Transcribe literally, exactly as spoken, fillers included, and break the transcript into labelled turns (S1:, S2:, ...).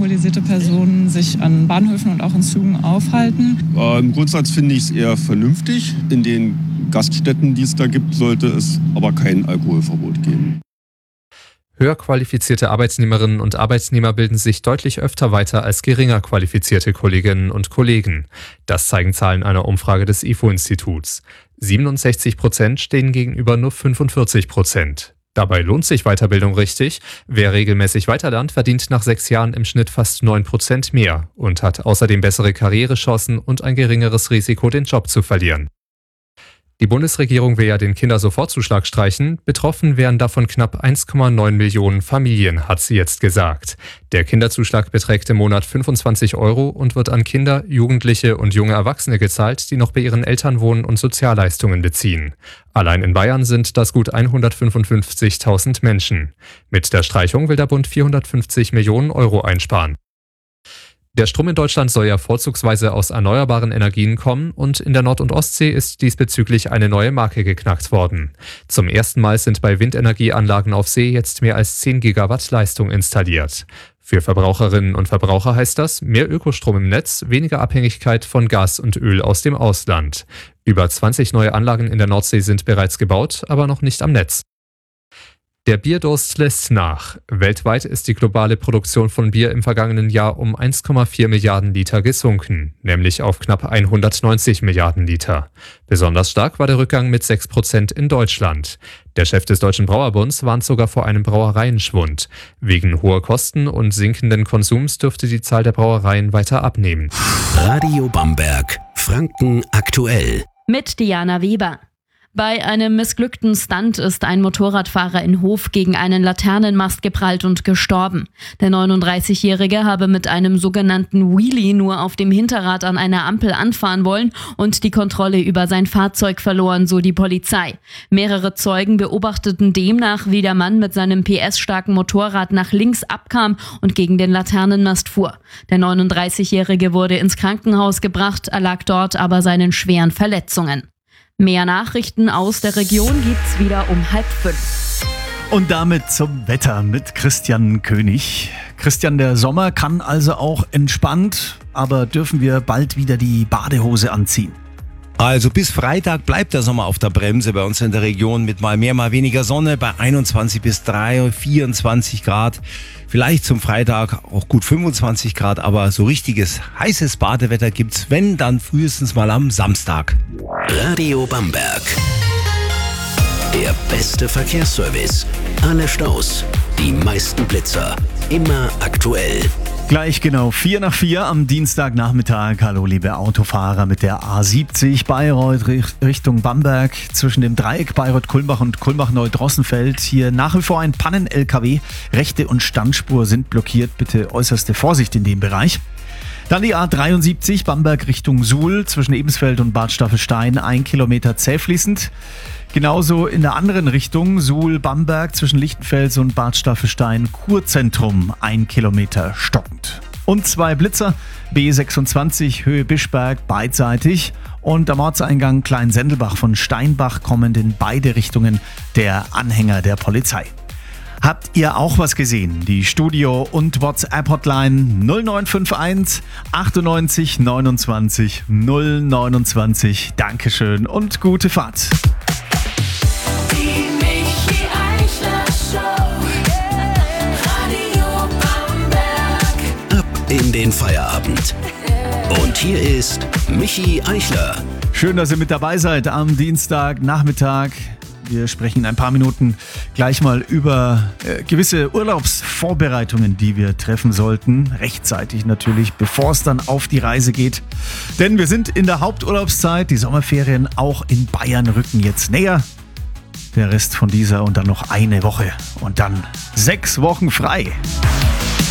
S1: alkoholisierte Personen sich an Bahnhöfen und auch in Zügen aufhalten.
S2: Äh, Im Grundsatz finde ich es eher vernünftig. In den Gaststätten, die es da gibt, sollte es aber kein Alkoholverbot geben.
S3: Höher qualifizierte Arbeitnehmerinnen und Arbeitnehmer bilden sich deutlich öfter weiter als geringer qualifizierte Kolleginnen und Kollegen. Das zeigen Zahlen einer Umfrage des I F O-Instituts. siebenundsechzig Prozent stehen gegenüber nur fünfundvierzig Prozent. Dabei lohnt sich Weiterbildung richtig. Wer regelmäßig weiterlernt, verdient nach sechs Jahren im Schnitt fast neun Prozent mehr und hat außerdem bessere Karrierechancen und ein geringeres Risiko, den Job zu verlieren. Die Bundesregierung will ja den Kindersofortzuschlag streichen. Betroffen wären davon knapp eins Komma neun Millionen Familien, hat sie jetzt gesagt. Der Kinderzuschlag beträgt im Monat fünfundzwanzig Euro und wird an Kinder, Jugendliche und junge Erwachsene gezahlt, die noch bei ihren Eltern wohnen und Sozialleistungen beziehen. Allein in Bayern sind das gut hundertfünfundfünfzigtausend Menschen. Mit der Streichung will der Bund vierhundertfünfzig Millionen Euro einsparen. Der Strom in Deutschland soll ja vorzugsweise aus erneuerbaren Energien kommen und in der Nord- und Ostsee ist diesbezüglich eine neue Marke geknackt worden. Zum ersten Mal sind bei Windenergieanlagen auf See jetzt mehr als zehn Gigawatt Leistung installiert. Für Verbraucherinnen und Verbraucher heißt das mehr Ökostrom im Netz, weniger Abhängigkeit von Gas und Öl aus dem Ausland. Über zwanzig neue Anlagen in der Nordsee sind bereits gebaut, aber noch nicht am Netz. Der Bierdurst lässt nach. Weltweit ist die globale Produktion von Bier im vergangenen Jahr um eins Komma vier Milliarden Liter gesunken, nämlich auf knapp hundertneunzig Milliarden Liter. Besonders stark war der Rückgang mit sechs Prozent in Deutschland. Der Chef des Deutschen Brauerbunds warnt sogar vor einem Brauereienschwund. Wegen hoher Kosten und sinkenden Konsums dürfte die Zahl der Brauereien weiter abnehmen.
S4: Radio Bamberg, Franken aktuell.
S5: Mit Diana Weber. Bei einem missglückten Stunt ist ein Motorradfahrer in Hof gegen einen Laternenmast geprallt und gestorben. Der neununddreißigjährige habe mit einem sogenannten Wheelie nur auf dem Hinterrad an einer Ampel anfahren wollen und die Kontrolle über sein Fahrzeug verloren, so die Polizei. Mehrere Zeugen beobachteten demnach, wie der Mann mit seinem P S-starken Motorrad nach links abkam und gegen den Laternenmast fuhr. Der neununddreißigjährige wurde ins Krankenhaus gebracht, erlag dort aber seinen schweren Verletzungen. Mehr Nachrichten aus der Region gibt's wieder um halb fünf.
S6: Und damit zum Wetter mit Christian König. Christian, der Sommer kann also auch entspannt, aber dürfen wir bald wieder die Badehose anziehen?
S7: Also bis Freitag bleibt der Sommer auf der Bremse bei uns in der Region mit mal mehr, mal weniger Sonne bei einundzwanzig bis vierundzwanzig Grad. Vielleicht zum Freitag auch gut fünfundzwanzig Grad, aber so richtiges heißes Badewetter gibt's, wenn, dann frühestens mal am Samstag.
S4: Radio Bamberg. Der beste Verkehrsservice. Alle Staus, die meisten Blitzer. Immer aktuell.
S6: Gleich genau vier nach vier am Dienstagnachmittag. Hallo liebe Autofahrer mit der A siebzig Bayreuth Richtung Bamberg zwischen dem Dreieck Bayreuth-Kulmbach und Kulmbach-Neudrossenfeld. Hier nach wie vor ein Pannen-L K W. Rechte und Standspur sind blockiert. Bitte äußerste Vorsicht in dem Bereich. Dann die A dreiundsiebzig Bamberg Richtung Suhl zwischen Ebensfeld und Bad Staffelstein. Ein Kilometer zäh fließend. Genauso in der anderen Richtung, Suhl-Bamberg zwischen Lichtenfels und Bad Staffelstein, Kurzentrum, ein Kilometer stockend. Und zwei Blitzer, B sechsundzwanzig Höhe Bischberg beidseitig und am Ortseingang Kleinsendelbach von Steinbach kommend in beide Richtungen der Anhänger der Polizei. Habt ihr auch was gesehen? Die Studio- und WhatsApp-Hotline null neun fünf eins achtundneunzig neunundzwanzig null neunundzwanzig. Dankeschön und gute Fahrt.
S4: In den Feierabend. Und hier ist Michi Eichler.
S6: Schön, dass ihr mit dabei seid am Dienstagnachmittag. Wir sprechen in ein paar Minuten gleich mal über äh, gewisse Urlaubsvorbereitungen, die wir treffen sollten. Rechtzeitig natürlich, bevor es dann auf die Reise geht. Denn wir sind in der Haupturlaubszeit. Die Sommerferien auch in Bayern rücken jetzt näher. Der Rest von dieser und dann noch eine Woche. Und dann sechs Wochen frei.